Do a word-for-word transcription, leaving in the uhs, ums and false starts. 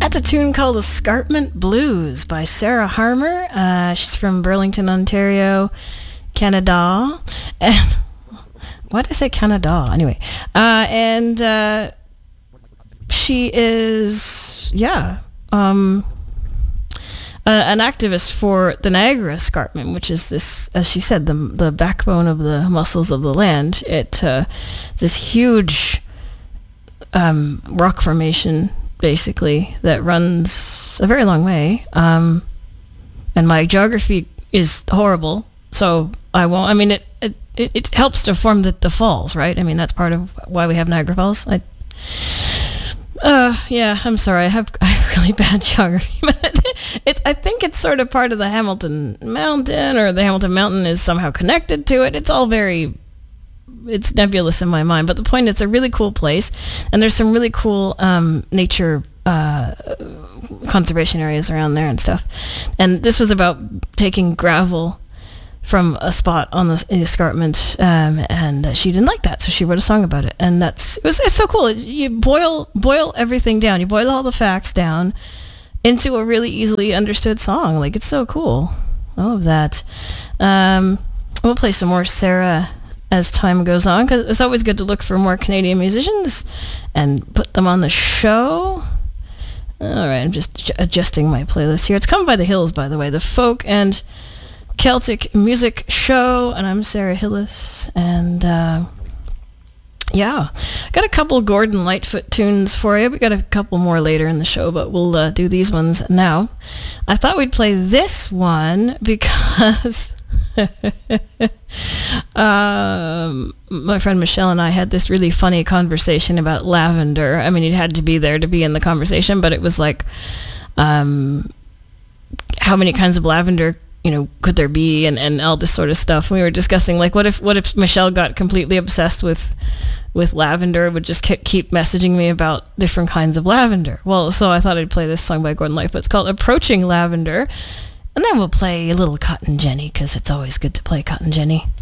That's a tune called Escarpment Blues by Sarah Harmer. Uh, she's from Burlington, Ontario, Canada. And why did I say Canada? Anyway. Uh, and uh, she is, yeah, um, uh, an activist for the Niagara Escarpment, which is this, as she said, the the backbone of the muscles of the land. It uh, this huge um, rock formation, basically, that runs a very long way. Um, and my geography is horrible, so I won't. I mean, it it, it helps to form the, the falls, right? I mean, that's part of why we have Niagara Falls. I, uh, yeah, I'm sorry. I have, I have really bad geography, but it's. I think it's sort of part of the Hamilton Mountain, or the Hamilton Mountain is somehow connected to it. It's all very. It's nebulous in my mind, but the point is it's a really cool place, and there's some really cool um, nature uh, conservation areas around there and stuff. And this was about taking gravel from a spot on the escarpment, um, and uh, she didn't like that, so she wrote a song about it. And that's it was it's so cool. You boil boil everything down. You boil all the facts down into a really easily understood song. Like, it's so cool. I love that. Um, we'll play some more Sarah as time goes on, because it's always good to look for more Canadian musicians and put them on the show. All right, I'm just adjusting my playlist here. It's Come by the Hills, by the way, the folk and Celtic music show, and I'm Sarah Hillis, and uh, yeah, got a couple Gordon Lightfoot tunes for you. We got a couple more later in the show, but we'll uh, do these ones now. I thought we'd play this one because um, my friend Michelle and I had this really funny conversation about lavender. I mean, it had to be there to be in the conversation, but it was like, um, how many kinds of lavender, you know, could there be, and, and all this sort of stuff. We were discussing, like, what if what if Michelle got completely obsessed with with lavender, would just ke- keep messaging me about different kinds of lavender. Well, so I thought I'd play this song by Gordon Lightfoot. It's called Approaching Lavender. And then we'll play a little Cotton Jenny, because it's always good to play Cotton Jenny.